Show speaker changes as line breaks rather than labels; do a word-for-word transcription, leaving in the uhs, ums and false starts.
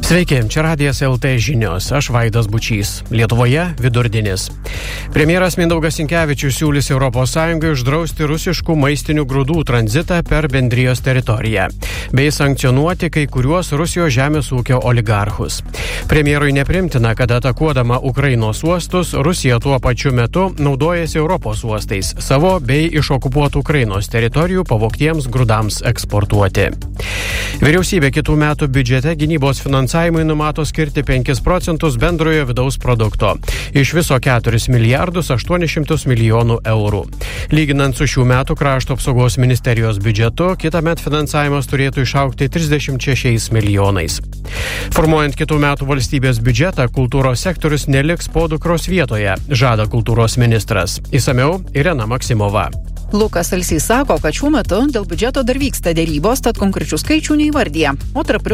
Sveiki, čia Radijas L T žinios, aš Vaidas Bučys. Lietuvoje vidurdienis. Premjeras Mindaugas Sinkevičius siūlys Europos Sąjungai uždrausti rusiškų maistinių grūdų tranzitą per bendrijos teritoriją, bei sankcionuoti kai kuriuos Rusijos žemės ūkio oligarchus. Premjerui neprimtina, kad atakuodama Ukrainos uostus, Rusija tuo pačiu metu naudojasi Europos uostais savo bei iš okupuotų Ukrainos teritorijų pavogtiems grūdams eksportuoti. Vyriausybė kitų metų biudžete gynybos finansavimui numato skirti penkis procentus bendrojo vidaus produkto. Iš viso keturis milijardus aštuonis šimtus milijonų eurų. Lyginant su šių metų krašto apsaugos ministerijos biudžetu, kitąmet finansavimas turėtų išaugti trisdešimt šešiais milijonais. Formuojant kitų metų valstybės biudžetą, kultūros sektorius neliks po dukros vietoje, žada kultūros ministras. Išsamiau Irena Maksimova.
Lukas Alsys sako, kad šiuo metu dėl biudžeto dar vyksta dėrybos, tad konkrečių skaičių neįvardyja. O tarp